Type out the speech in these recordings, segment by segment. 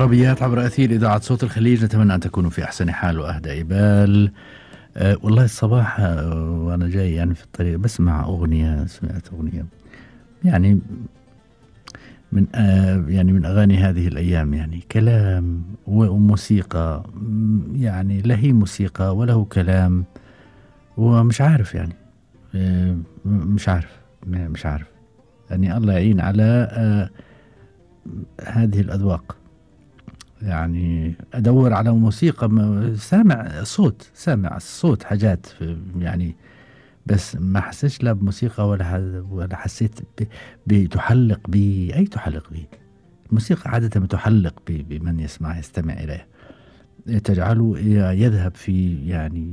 طربيات عبر أثير إذاعة صوت الخليج. نتمنى أن تكونوا في أحسن حال وأهدى بال. والله الصباح وأنا جاي يعني في الطريق بسمع أغنية، سمعت أغنية يعني من يعني من أغاني هذه الأيام، يعني كلام وموسيقى، يعني لا هي موسيقى ولا هو كلام، ومش عارف يعني مش عارف يعني الله يعين على هذه الأذواق. يعني أدور على موسيقى، سامع الصوت حاجات يعني، بس ما حسيتش لا بموسيقى ولا حسيت بتحلق بي. أي تحلق بي؟ الموسيقى عادة بتحلق بمن يستمع إليها، تجعله يذهب في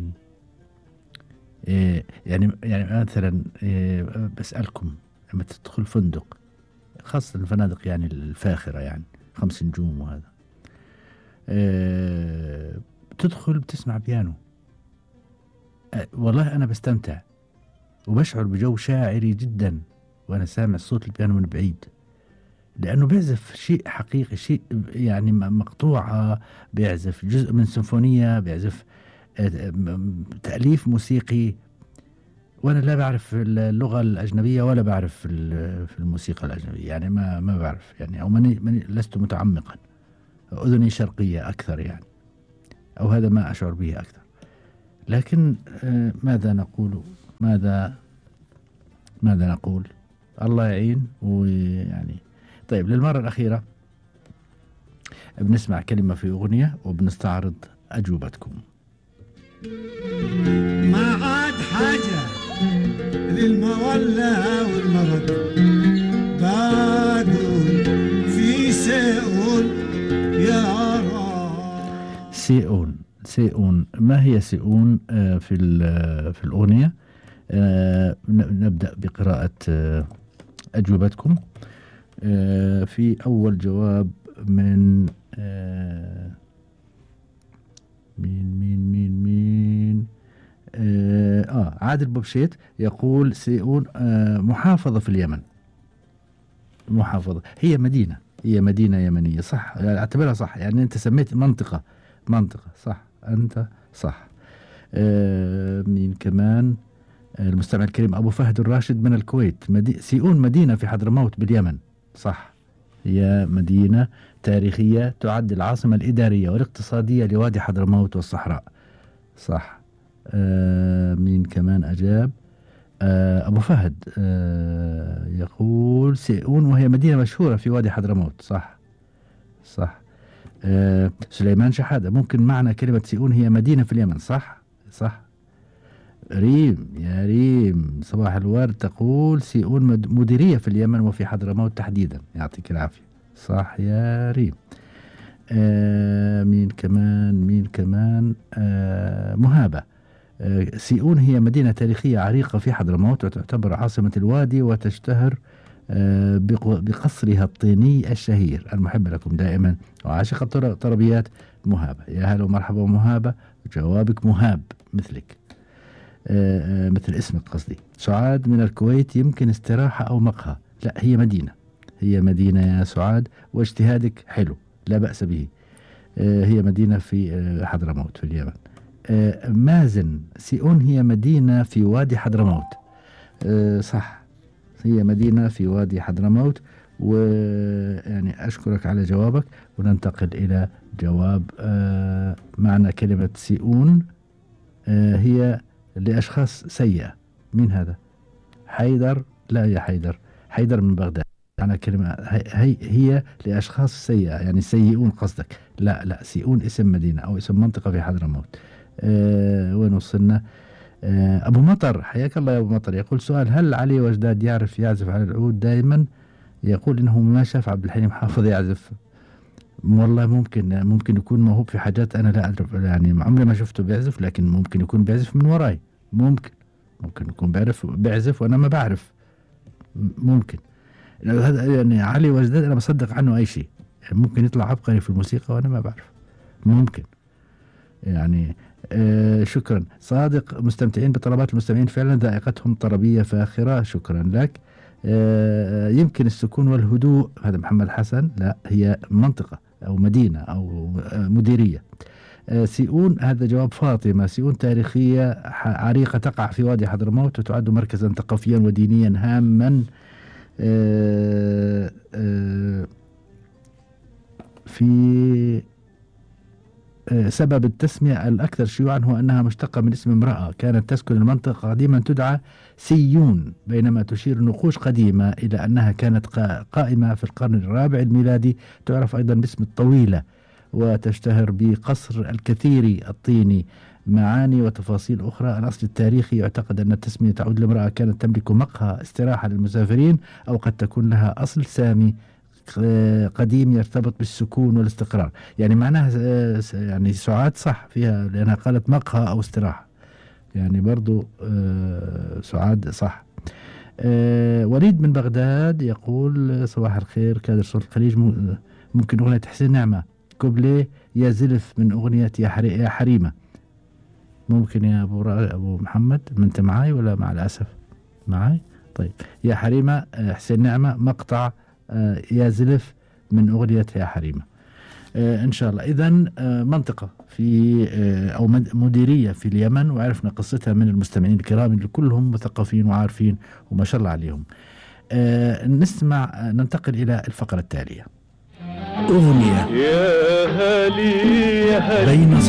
يعني مثلا بسألكم لما تدخل فندق، خاصة الفنادق يعني الفاخرة يعني 5 نجوم وهذا، تدخل بتسمع بيانو، والله أنا بستمتع وبشعر بجو شاعري جدا وأنا سامع صوت البيانو من بعيد، لأنه بيعزف شيء حقيقي، شيء يعني مقطوعة، بيعزف جزء من سيمفونية، بيعزف تأليف موسيقي، وأنا لا بعرف اللغة الأجنبية ولا بعرف في الموسيقى الأجنبية، يعني ما بعرف يعني، أو لست متعمقا، أذني شرقية أكثر يعني، أو هذا ما أشعر به أكثر. لكن ماذا نقول؟ الله يعين. ويعني طيب، للمرة الأخيرة بنسمع كلمة في أغنية وبنستعرض أجوبتكم. ما عاد حاجة للمولى والمرض، بادون في سيئون يا رب. سيئون، ما هي سيئون في الأغنية؟ نبدأ بقراءة أجوبتكم. في أول جواب من مين عادل بوبشيت يقول سيئون محافظة في اليمن. محافظة، هي مدينة يمنية، صح، اعتبرها صح، يعني أنت سميت منطقة صح، أنت صح. مين كمان؟ المستمع الكريم أبو فهد الراشد من الكويت، سيئون مدينة في حضرموت باليمن، صح، هي مدينة تاريخية تعد العاصمة الإدارية والاقتصادية لوادي حضرموت والصحراء، صح. مين كمان أجاب؟ أبو فهد يقول سيئون وهي مدينة مشهورة في وادي حضرموت، صح. سليمان شحادة، ممكن معنى كلمة سيئون هي مدينة في اليمن، صح. ريم صباح الورد تقول سيئون مديرية في اليمن وفي حضرموت تحديدا، يعطيك العافية، صح يا ريم. مين كمان؟ مهابة، سيئون هي مدينة تاريخية عريقة في حضرموت وتعتبر عاصمة الوادي وتشتهر بقصرها الطيني الشهير المحب لكم دائما وعاشق طربيات مهابة. يا هلا ومرحبا مهابة، جوابك مهاب مثلك، مثل اسمك قصدي. سعاد من الكويت، يمكن استراحة أو مقهى، لا هي مدينة يا سعاد، واجتهادك حلو لا بأس به. هي مدينة في حضرموت في اليمن. مازن، سيئون هي مدينة في وادي حضرموت، صح، هي مدينة في وادي حضرموت. ويعني أشكرك على جوابك، وننتقل إلى جواب معنى كلمة سيئون هي لأشخاص سيئة. مين هذا؟ حيدر، لا يا حيدر من بغداد. معنى كلمة هي لأشخاص سيئة، يعني سيئون قصدك. لا سيئون اسم مدينة أو اسم منطقة في حضرموت. وين وصلنا؟ أبو مطر، حياك الله يا أبو مطر، يقول سؤال: هل علي وجداد يعزف على العود دائما؟ يقول إنه ما شاف عبد الحليم حافظ يعزف. والله ممكن يكون موهوب في حاجات أنا لا أعرف، يعني عمري ما شفته بيعزف، لكن ممكن يكون بيعزف من وراي، ممكن يكون بيعزف وأنا ما بعرف، ممكن. هذا يعني علي وجداد أنا بصدق عنه أي شيء، يعني ممكن يطلع عبقري في الموسيقى وأنا ما بعرف، ممكن يعني. شكرا صادق، مستمتعين بطلبات المستمعين، فعلا ذائقتهم طربية فاخرة، شكرا لك. يمكن السكون والهدوء، هذا محمد حسن، لا هي منطقة أو مدينة أو مديرية. سيئون هذا جواب فاطمة. سيئون تاريخية عريقة تقع في وادي حضرموت وتعد مركزا ثقافيا ودينيا هاما في سبب التسمية الأكثر شيوعا هو أنها مشتقة من اسم امرأة كانت تسكن المنطقة قديما تدعى سيون، بينما تشير نقوش قديمة إلى أنها كانت قائمة في القرن الرابع الميلادي. تعرف أيضا باسم الطويلة وتشتهر بقصر الكثيري الطيني. معاني وتفاصيل أخرى. الأصل التاريخي يعتقد أن التسمية تعود لامرأة كانت تملك مقهى استراحة للمسافرين، أو قد تكون لها أصل سامي قديم يرتبط بالسكون والاستقرار. يعني معناها يعني سعاد صح فيها لأنها قالت مقهى أو استراحة، يعني برضو سعاد صح. وليد من بغداد يقول صباح الخير كادر صوت الخليج، ممكن أغنية حسين نعمة كوبليه يا زلف من أغنية يا حريمة. ممكن يا أبو محمد، ما أنت معاي ولا مع الأسف معاي؟ طيب يا حريمة حسين نعمة، مقطع يا زلف من أغنية يا حريمة. إن شاء الله. إذن منطقة في أو مديرية في اليمن، وعرفنا قصتها من المستمعين الكرام اللي كلهم مثقفين وعارفين وما شاء الله عليهم. ننتقل إلى الفقرة التالية. أغنية يا هلي يا هلي بين